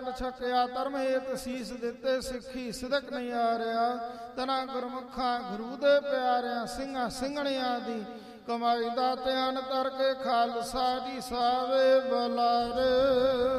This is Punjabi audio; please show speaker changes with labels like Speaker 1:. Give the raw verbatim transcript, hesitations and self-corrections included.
Speaker 1: ਵੰਡ ਛਕਿਆ, ਧਰਮ ਹੇਤ ਸੀਸ ਦਿੱਤੇ, ਸਿੱਖੀ ਸਿਦਕ ਨਹੀਂ ਆਰਿਆ। ਤਨਾ ਗੁਰਮੁਖਾਂ ਗੁਰੂ ਦੇ ਪਿਆਰਿਆਂ, ਸਿੰਘਾਂ ਸਿੰਘਣੀਆਂ ਦੀ ਕਮਾਈ ਦਾ ਧਿਆਨ ਕਰਕੇ ਖਾਲਸਾ ਜੀ ਸਾਵੇ ਬੁਲਾਰੇ।